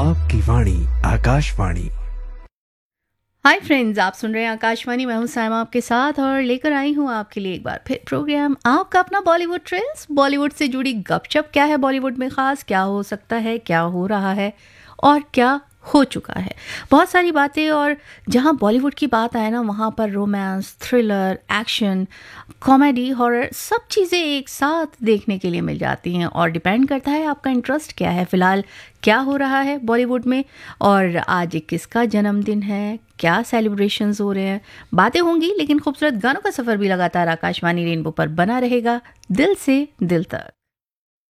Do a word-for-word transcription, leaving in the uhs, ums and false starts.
आपकी वाणी Akashvani. Hi friends, आप सुन रहे हैं आकाशवाणी। मैं हूं साइमा आपके साथ और लेकर आई हूं आपके लिए एक बार फिर प्रोग्राम आपका अपना बॉलीवुड ट्रेंड्स। बॉलीवुड से जुड़ी गपशप, क्या है बॉलीवुड में खास, क्या हो सकता है, क्या हो रहा है और क्या हो चुका है, बहुत सारी बातें। और जहां बॉलीवुड की बात आए ना, वहां पर romance, thriller, action, comedy, horror सब चीज़ें एक साथ देखने के लिए मिल जाती हैं। और डिपेंड करता है आपका इंटरेस्ट क्या है, फ़िलहाल क्या हो रहा है बॉलीवुड में, और आज किसका जन्मदिन है, क्या सेलिब्रेशंस हो रहे हैं। बातें होंगी, लेकिन खूबसूरत गानों का सफ़र भी लगातार आकाशवाणी रेनबो पर बना रहेगा, दिल से दिल तक।